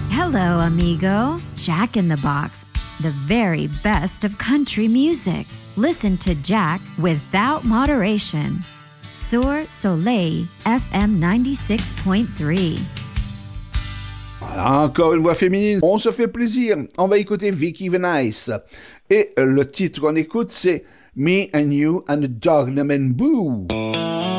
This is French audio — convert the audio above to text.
Hello, amigo. Jack in the Box, the very best of country music. Listen to Jack without moderation. Sur Soleil, FM 96.3. Encore une voix féminine, on se fait plaisir. On va écouter Vicky Venice. Et le titre qu'on écoute, c'est Me and You and the Dog Named Boo.